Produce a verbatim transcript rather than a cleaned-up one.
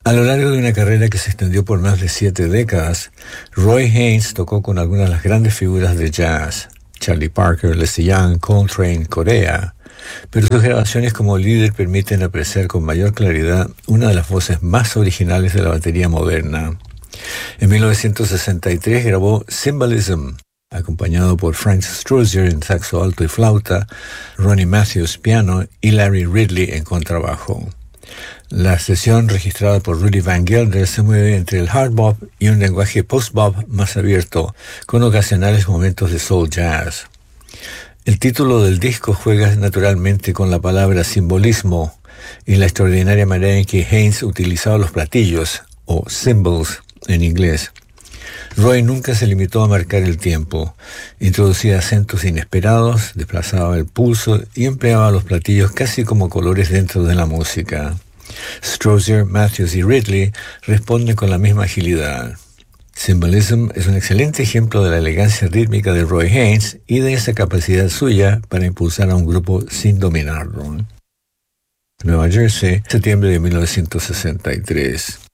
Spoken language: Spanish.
A lo largo de una carrera que se extendió por más de siete décadas, Roy Haynes tocó con algunas de las grandes figuras de jazz, Charlie Parker, Leslie Young, Coltrane, Corea, pero sus grabaciones como líder permiten apreciar con mayor claridad una de las voces más originales de la batería moderna. En mil novecientos sesenta y tres grabó Symbolism, acompañado por Frank Strozier en saxo alto y flauta, Ronnie Matthews piano y Larry Ridley en contrabajo. La sesión registrada por Rudy Van Gelder se mueve entre el hard bop y un lenguaje post-bop más abierto, con ocasionales momentos de soul jazz. El título del disco juega naturalmente con la palabra simbolismo y la extraordinaria manera en que Haynes utilizaba los platillos, o symbols en inglés. Roy nunca se limitó a marcar el tiempo, introducía acentos inesperados, desplazaba el pulso y empleaba los platillos casi como colores dentro de la música. Strozier, Matthews y Ridley responden con la misma agilidad. Symbolism es un excelente ejemplo de la elegancia rítmica de Roy Haynes y de esa capacidad suya para impulsar a un grupo sin dominarlo. Nueva Jersey, septiembre de mil novecientos sesenta y tres.